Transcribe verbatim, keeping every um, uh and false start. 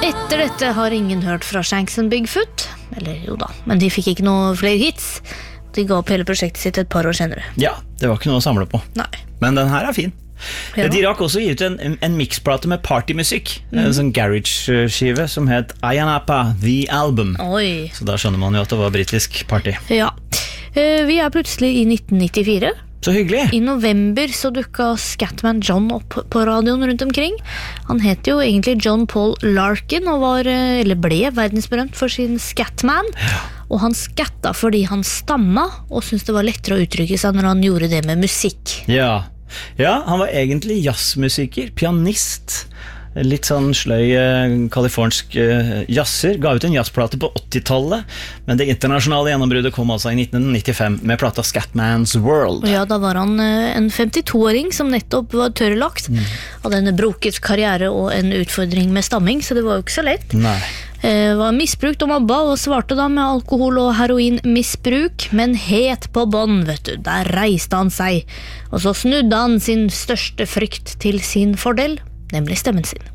Etter dette har ingen hørt fra Shanks and Bigfoot. Eller jo da, men de fikk ikke noe flere hits. De ga opp hele prosjektet sitt et par år senere. Ja, det var ikke noe å samle på. Nei. Men den her er fin. Ja. De rakk også gi ut en, en, en mixplate med partymusikk, mm. en sånn garage-skive som het Ayanapa, The Album. Oi. Så da skjønner man jo at det var britisk party. Ja. Vi er plutselig i nitten nittifire. Så hyggelig. I november så dukket Scatman John opp på radioen rundt omkring. Han het jo egentlig John Paul Larkin og var, eller ble verdensberømt for sin Scatman. Ja. Og han skatta fordi han stamma og syntes det var lettere å uttrykke seg når han gjorde det med musikk. Ja. Ja, han var egentlig jazzmusiker, pianist, litt sånn sløy kalifornsk jazzer, ga ut en jazzplate på åttitallet, men det internasjonale gjennombruddet kom altså i nitten nittifem med plata Scatman's World. Ja, da var han en femtito-åring som nettopp var tørrlagt, mm. hadde en broket karriere og en utfordring med stamming, så det var jo ikke så lett. Nei. Var misbrukt og mobba og svarte da med alkohol- og heroinmisbruk, men het på bånd, vet du. Der reiste han seg, og så snudde han sin største frykt til sin fordel, nemlig stemmen sin.